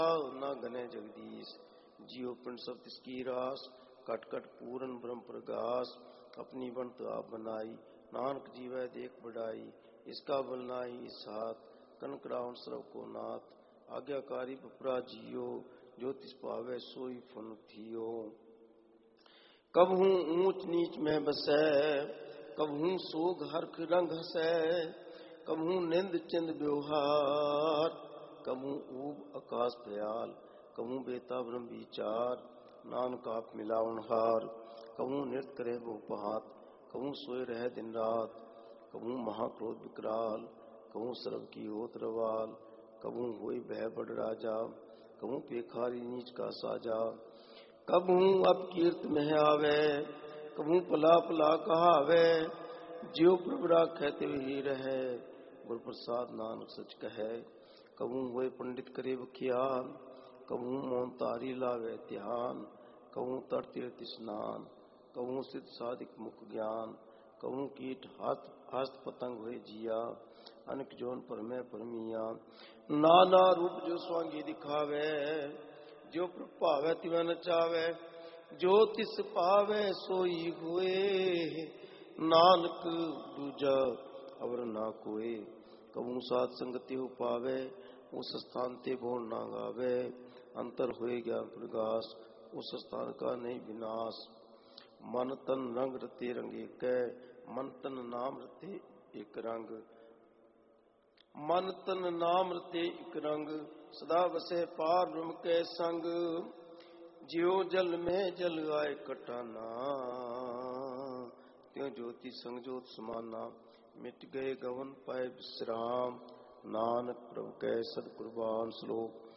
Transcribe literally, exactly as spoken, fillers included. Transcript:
न गने जगदीश, जियो पिंड सब तिसकी रास, कट कट पूरन ब्रह्म प्रगास, अपनी बनत आप बनाई, नानक जीवै देख बढ़ाई, इसका बल नाहि साथ, कनक रावण सर्व को नाथ, आज्ञाकारी बपरा जियो, जो तिस पावै सोई फन थियो। कबहू ऊंच नीच में बसै, कबहू सोग हर्ष रंग हसै, कबहू निंद चिंद व्यवहार, कबहू ऊब आकाश प्रयाल, कबहू बेता ब्रह्म विचार, नानक आप मिलावन हार, कबहू नृत्य करे बहुपहात, कबहू सोए रहे दिन रात, कबहू महाक्रोध विकराल, कबहू सर्व की होत रवाल, कबहू होई भय बड़ राजा, कबहू पेखारी नीच का साजा, कबहू अपकीर्त में आवे, कबहू पला पला कहावे, ज्यो प्रभु राखै त्यों ही रहे, गुर प्रसाद नानक सच कहे, कबहू होए पंडित करे बख्यान, कबहू मौन तारी लावे ध्यान, कबहू तर तीर्थ स्नान, कबहू सिद्ध साधिक मुख ज्ञान, कबहू कीट हाथ हस्त पतंग हुए जिया, अनेक जोन पर मैं परमिया, नाना रूप जो स्वांगी दिखावे, जो प्रभावे तिवै नचावे, जो तिस पावे सोई हुए, नानक दूजा अवर ना कोई, कबहू साध संगति हो पावे, उस स्थान ते बोल ना गावे, अंतर हुए ज्ञान प्रकाश, उस स्थान का नहीं विनाश, मन तन रंग रते रंगे कै, मन तन नाम रते एक रंग, मन तन नाम रते एक रंग, सदा बसे पार ब्रह्म के संग, ज्यो जल में जल आए कटाना, त्यों ज्योति संग ज्योत समाना, मिट गए गवन पाए विश्राम, नानक प्रभु कै सद कुर्बान श्लोक।